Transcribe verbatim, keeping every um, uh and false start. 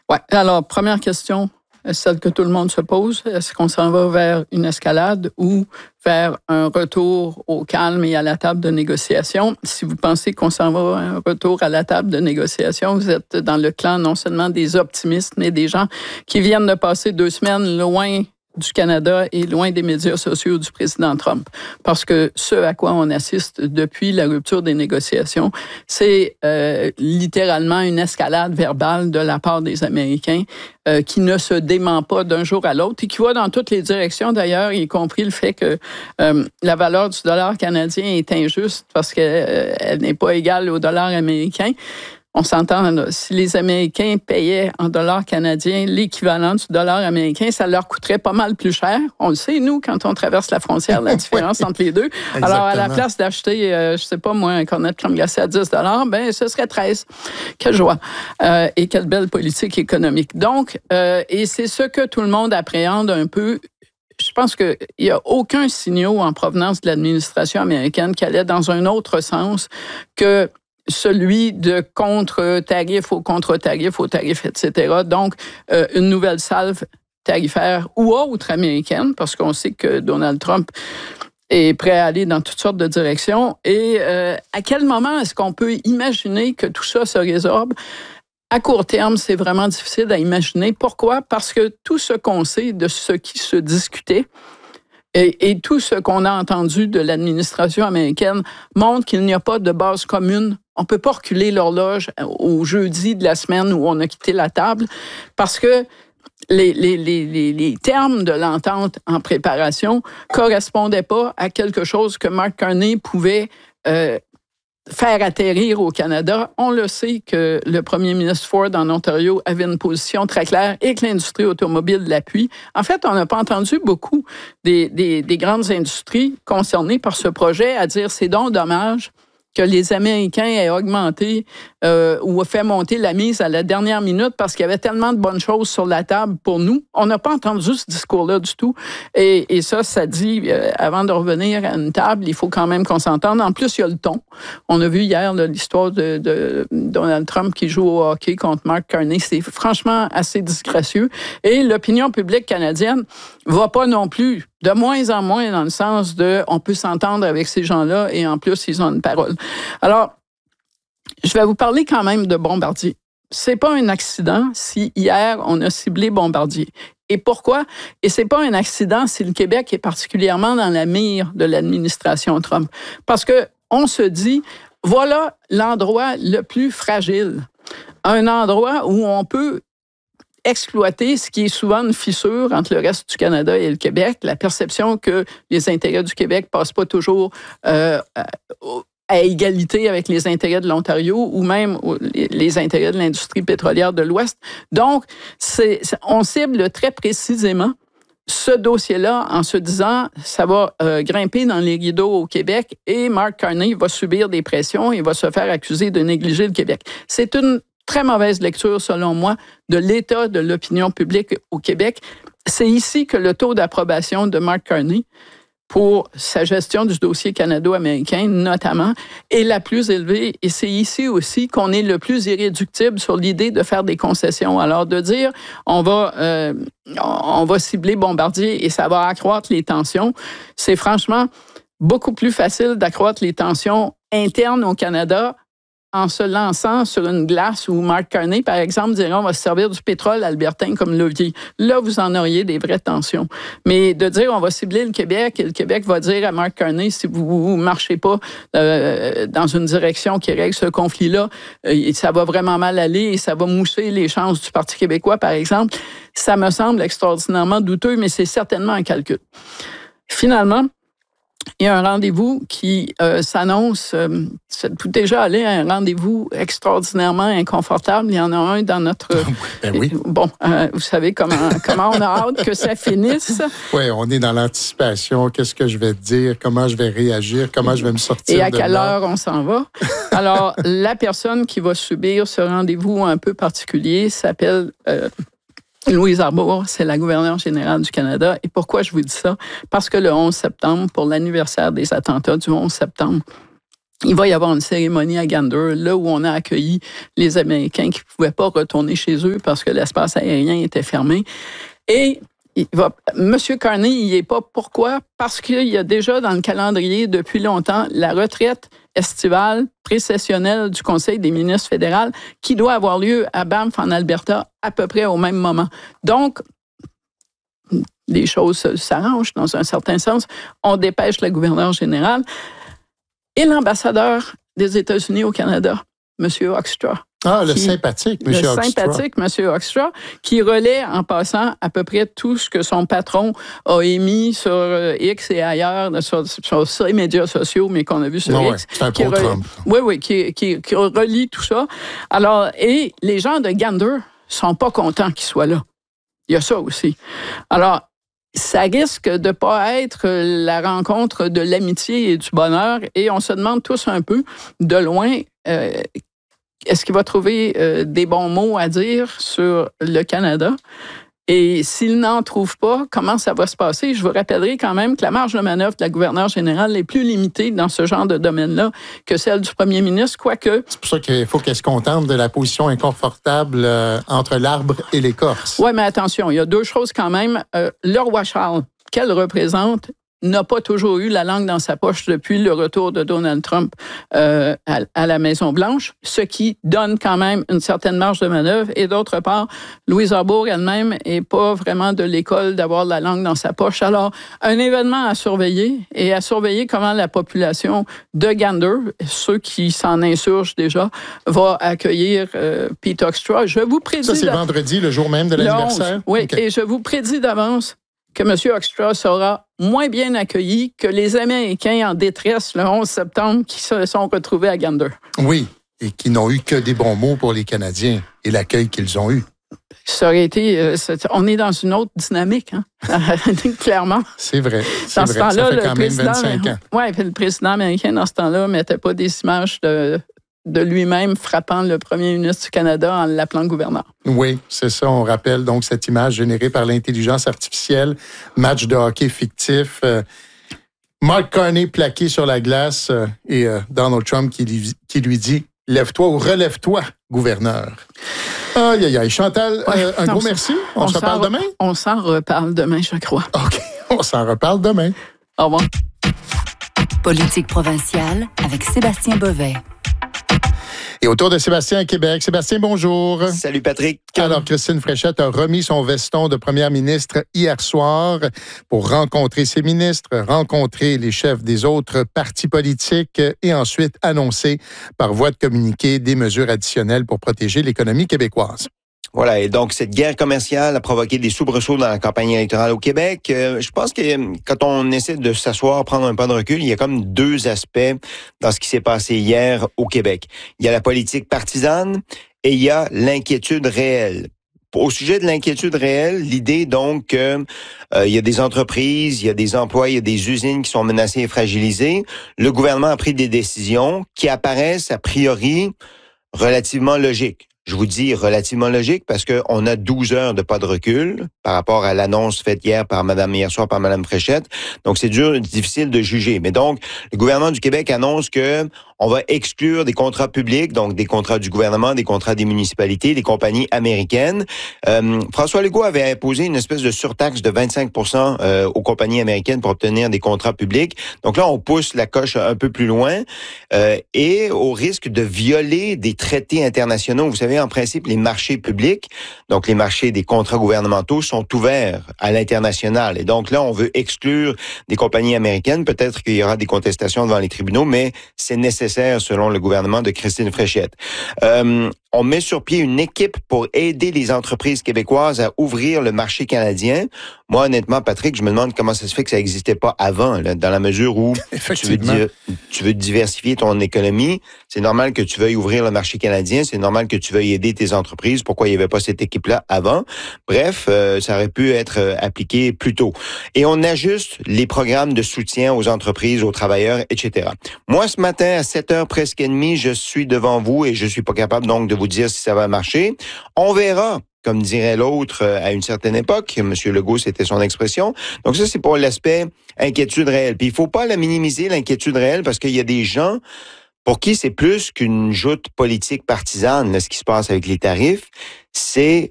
Oui. Alors, première question, celle que tout le monde se pose. Est-ce qu'on s'en va vers une escalade ou vers un retour au calme et à la table de négociation? Si vous pensez qu'on s'en va vers un retour à la table de négociation, vous êtes dans le clan non seulement des optimistes, mais des gens qui viennent de passer deux semaines loin du Canada et loin des médias sociaux du président Trump. Parce que ce à quoi on assiste depuis la rupture des négociations, c'est euh, littéralement une escalade verbale de la part des Américains euh, qui ne se dément pas d'un jour à l'autre et qui va dans toutes les directions d'ailleurs, y compris le fait que euh, la valeur du dollar canadien est injuste parce qu'elle euh, n'est pas égale au dollar américain. On s'entend, là, si les Américains payaient en dollars canadiens l'équivalent du dollar américain, ça leur coûterait pas mal plus cher. On le sait, nous, quand on traverse la frontière, la différence entre les deux. Exactement. Alors, à la place d'acheter, euh, je sais pas moi, un cornet de crème glacée à dix dollars, ben ce serait treize. Quelle joie. Euh, et quelle belle politique économique. Donc, euh, et c'est ce que tout le monde appréhende un peu. Je pense qu'il n'y a aucun signal en provenance de l'administration américaine qui allait dans un autre sens que celui de contre-tarif au contre-tarif au tarif, et cetera. Donc, euh, une nouvelle salve tarifaire ou autre américaine, parce qu'on sait que Donald Trump est prêt à aller dans toutes sortes de directions. Et euh, à quel moment est-ce qu'on peut imaginer que tout ça se résorbe? À court terme, c'est vraiment difficile à imaginer. Pourquoi? Parce que tout ce qu'on sait de ce qui se discutait, Et, et tout ce qu'on a entendu de l'administration américaine montre qu'il n'y a pas de base commune. On ne peut pas reculer l'horloge au jeudi de la semaine où on a quitté la table parce que les, les, les, les termes de l'entente en préparation ne correspondaient pas à quelque chose que Mark Carney pouvait euh, faire atterrir au Canada. On le sait que le premier ministre Ford en Ontario avait une position très claire et que l'industrie automobile l'appuie. En fait, on n'a pas entendu beaucoup des, des, des grandes industries concernées par ce projet à dire c'est donc dommage que les Américains aient augmenté euh, ou fait monter la mise à la dernière minute parce qu'il y avait tellement de bonnes choses sur la table pour nous. On n'a pas entendu ce discours-là du tout. Et, et ça, ça dit, euh, avant de revenir à une table, il faut quand même qu'on s'entende. En plus, il y a le ton. On a vu hier là, l'histoire de, de Donald Trump qui joue au hockey contre Mark Carney. C'est franchement assez disgracieux. Et l'opinion publique canadienne va pas non plus de moins en moins dans le sens de on peut s'entendre avec ces gens-là et en plus, ils ont une parole. Alors, je vais vous parler quand même de Bombardier. C'est pas un accident si hier, on a ciblé Bombardier. Et pourquoi? Et c'est pas un accident si le Québec est particulièrement dans la mire de l'administration Trump. Parce que on se dit, voilà l'endroit le plus fragile. Un endroit où on peut exploiter ce qui est souvent une fissure entre le reste du Canada et le Québec, la perception que les intérêts du Québec ne passent pas toujours euh, à égalité avec les intérêts de l'Ontario ou même les intérêts de l'industrie pétrolière de l'Ouest. Donc, c'est, on cible très précisément ce dossier-là en se disant ça va euh, grimper dans les rideaux au Québec et Mark Carney va subir des pressions et va se faire accuser de négliger le Québec. C'est une très mauvaise lecture, selon moi, de l'état de l'opinion publique au Québec. C'est ici que le taux d'approbation de Mark Carney pour sa gestion du dossier canado-américain, notamment, est la plus élevée. Et c'est ici aussi qu'on est le plus irréductible sur l'idée de faire des concessions. Alors, de dire, on va, euh, on va cibler Bombardier et ça va accroître les tensions, c'est franchement beaucoup plus facile d'accroître les tensions internes au Canada en se lançant sur une glace où Mark Carney, par exemple, dirait on va se servir du pétrole albertain comme levier. Là, vous en auriez des vraies tensions. Mais de dire on va cibler le Québec et le Québec va dire à Mark Carney si vous ne marchez pas euh, dans une direction qui règle ce conflit-là, euh, ça va vraiment mal aller et ça va mousser les chances du Parti québécois, par exemple. Ça me semble extraordinairement douteux, mais c'est certainement un calcul. Finalement, il y a un rendez-vous qui euh, s'annonce, euh, c'est déjà allé à un rendez-vous extraordinairement inconfortable. Il y en a un dans notre... Ben oui. Bon, euh, vous savez comment, comment on a hâte que ça finisse. Oui, on est dans l'anticipation. Qu'est-ce que je vais te dire? Comment je vais réagir? Comment je vais me sortir de là? Et à quelle heure on s'en va? Alors, la personne qui va subir ce rendez-vous un peu particulier s'appelle... Euh, Louise Arbour, c'est la gouverneure générale du Canada. Et pourquoi je vous dis ça? Parce que le onze septembre, pour l'anniversaire des attentats du onze septembre, Il va y avoir une cérémonie à Gander, là où on a accueilli les Américains qui ne pouvaient pas retourner chez eux parce que l'espace aérien était fermé. Et il va, M. Carney, il n'y est pas. Pourquoi? Parce qu'il y a déjà dans le calendrier depuis longtemps la retraite estivale précessionnelle du Conseil des ministres fédéral qui doit avoir lieu à Banff, en Alberta, à peu près au même moment. Donc, les choses s'arrangent dans un certain sens. On dépêche le gouverneur général et l'ambassadeur des États-Unis au Canada, M. Hoekstra. Ah, le qui, sympathique, M. Le Hoekstra. sympathique, M. Hoekstra, qui relaie en passant à peu près tout ce que son patron a émis sur X et ailleurs, sur, sur, sur les médias sociaux, mais qu'on a vu sur non, X. Ouais, c'est un pro-Trump. Oui, oui, qui, qui, qui relie tout ça. Alors, et les gens de Gander sont pas contents qu'il soit là. Il y a ça aussi. Alors, ça risque de ne pas être la rencontre de l'amitié et du bonheur. Et on se demande tous un peu, de loin, euh, est-ce qu'il va trouver euh, des bons mots à dire sur le Canada? Et s'il n'en trouve pas, comment ça va se passer? Je vous rappellerai quand même que la marge de manœuvre de la gouverneure générale est plus limitée dans ce genre de domaine-là que celle du premier ministre, quoique... C'est pour ça qu'il faut qu'elle se contente de la position inconfortable euh, entre l'arbre et l'écorce. Oui, mais attention, il y a deux choses quand même. Euh, le roi Charles, qu'elle représente, n'a pas toujours eu la langue dans sa poche depuis le retour de Donald Trump euh, à, à la Maison-Blanche, ce qui donne quand même une certaine marge de manœuvre. Et d'autre part, Louise Arbour elle-même n'est pas vraiment de l'école d'avoir la langue dans sa poche. Alors, un événement à surveiller et à surveiller comment la population de Gander, ceux qui s'en insurgent déjà, va accueillir euh, Pete Hoekstra. Je vous prédis... Ça, c'est vendredi, le jour même de l'anniversaire? Oui, okay. Et je vous prédis d'avance que M. Hoekstra sera moins bien accueilli que les Américains en détresse le onze septembre qui se sont retrouvés à Gander. Oui, et qui n'ont eu que des bons mots pour les Canadiens et l'accueil qu'ils ont eu. Ça aurait été... Euh, on est dans une autre dynamique, hein? Clairement. C'est vrai, c'est dans vrai. ce temps-là, ça fait le quand président, même vingt-cinq ans. Oui, puis le président américain, dans ce temps-là, ne mettait pas des images de... de lui-même frappant le premier ministre du Canada en l'appelant gouverneur. Oui, c'est ça. On rappelle donc cette image générée par l'intelligence artificielle, match de hockey fictif, euh, Mark Carney plaqué sur la glace euh, et euh, Donald Trump qui lui, qui lui dit « Lève-toi ou relève-toi, gouverneur ». Aïe, aïe, aïe. Chantal, ouais, euh, un gros merci. On, on se reparle demain? On s'en reparle demain, je crois. OK, on s'en reparle demain. Au revoir. Politique provinciale avec Sébastien Bovet. Et autour de Sébastien à Québec. Sébastien, bonjour. Salut Patrick. Alors, Christine Fréchette a remis son veston de première ministre hier soir pour rencontrer ses ministres, rencontrer les chefs des autres partis politiques et ensuite annoncer par voie de communiqué des mesures additionnelles pour protéger l'économie québécoise. Voilà, et donc cette guerre commerciale a provoqué des soubresauts dans la campagne électorale au Québec. Euh, je pense que quand on essaie de s'asseoir, prendre un pas de recul, il y a comme deux aspects dans ce qui s'est passé hier au Québec. Il y a la politique partisane et il y a l'inquiétude réelle. Au sujet de l'inquiétude réelle, l'idée donc que euh, il y a des entreprises, il y a des emplois, il y a des usines qui sont menacées et fragilisées. Le gouvernement a pris des décisions qui apparaissent a priori relativement logiques. Je vous dis relativement logique parce qu'on a douze heures de pas de recul par rapport à l'annonce faite hier par Madame hier soir par Madame Fréchette. Donc c'est dur, difficile de juger. Mais donc le gouvernement du Québec annonce que on va exclure des contrats publics, donc des contrats du gouvernement, des contrats des municipalités, des compagnies américaines. Euh, François Legault avait imposé une espèce de surtaxe de vingt-cinq pour cent euh, aux compagnies américaines pour obtenir des contrats publics. Donc là, on pousse la coche un peu plus loin euh, et au risque de violer des traités internationaux. Vous savez, en principe, les marchés publics, donc les marchés des contrats gouvernementaux, sont ouverts à l'international. Et donc là, on veut exclure des compagnies américaines. Peut-être qu'il y aura des contestations devant les tribunaux, mais c'est nécessaire selon le gouvernement de Christine Fréchette. Euh, on met sur pied une équipe pour aider les entreprises québécoises à ouvrir le marché canadien. Moi, honnêtement, Patrick, je me demande comment ça se fait que ça n'existait pas avant, là, dans la mesure où tu veux, di- tu veux diversifier ton économie. C'est normal que tu veuilles ouvrir le marché canadien. C'est normal que tu veuilles aider tes entreprises. Pourquoi il n'y avait pas cette équipe-là avant? Bref, euh, ça aurait pu être euh, appliqué plus tôt. Et on ajuste les programmes de soutien aux entreprises, aux travailleurs, et cetera. Moi, ce matin, à sept heures presque et demie, je suis devant vous et je suis pas capable donc de vous dire si ça va marcher. On verra. Comme dirait l'autre à une certaine époque, M. Legault, c'était son expression. Donc ça, c'est pour l'aspect inquiétude réelle. Puis il faut pas la minimiser, l'inquiétude réelle, parce qu'il y a des gens, pour qui c'est plus qu'une joute politique partisane, là, ce qui se passe avec les tarifs, c'est